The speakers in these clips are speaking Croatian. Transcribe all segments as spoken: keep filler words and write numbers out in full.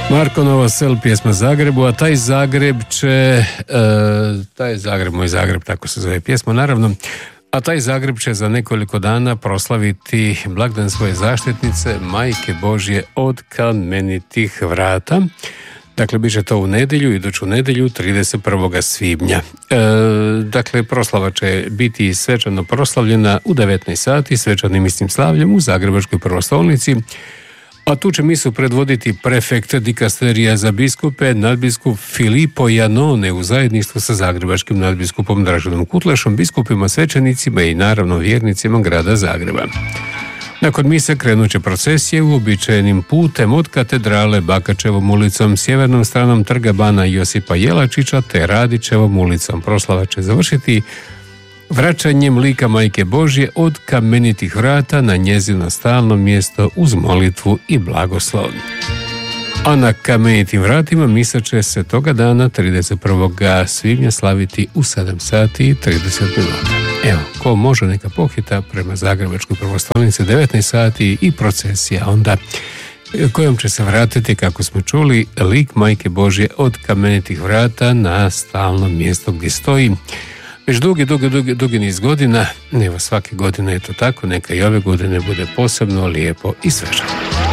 Marko Novosel, pjesma Zagrebu, a taj Zagreb će, e, taj Zagreb, moj Zagreb, tako se zove pjesma, naravno, a taj Zagreb će za nekoliko dana proslaviti blagdan svoje zaštitnice, Majke Božje od kamenitih vrata. Dakle, bit će to u nedjelju, iduću nedjelju, trideset prvog svibnja. E, dakle, proslava će biti svečano proslavljena u devetnaest sati svečanim istim slavljem u Zagrebačkoj prvostolnici, a tu će misu predvoditi prefekt dikasterija za biskupe, nadbiskup Filipo Janone u zajedništvu sa zagrebačkim nadbiskupom Draženom Kutlešom, biskupima, svećenicima i naravno vjernicima grada Zagreba. Nakon mise krenut će procesije uobičajenim putem od katedrale Bakačevom ulicom, sjevernom stranom trga bana Josipa Jelačića te Radićevom ulicom. Proslava će završiti vraćanjem lika Majke Božje od kamenitih vrata na njezino stalno mjesto uz molitvu i blagoslov. A na kamenitim vratima misa će se toga dana trideset prvog svibnja slaviti u sedam sati i trideset minuta. Evo, ko može neka pohita prema Zagrebačkoj prvostolnici devetnaest sati i procesija onda kojom će se vratiti, kako smo čuli, lik Majke Božje od kamenitih vrata na stalno mjesto gdje stoji već dugi, dugi, dugi, dugi niz godina. Evo, svake godine je to tako, neka i ove godine bude posebno lijepo i svežano.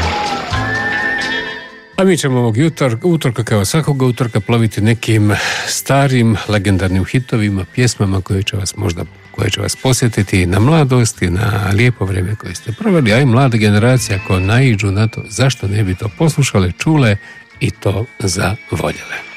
A mi ćemo ovog jutar, utorka kao svakoga utorka ploviti nekim starim legendarnim hitovima, pjesmama koje će vas možda koje će vas posjetiti na mladost i na lijepo vrijeme koje ste proveli, a i mlada generacija ako naiđu na to, zašto ne bi to poslušale, čule i to zavoljele.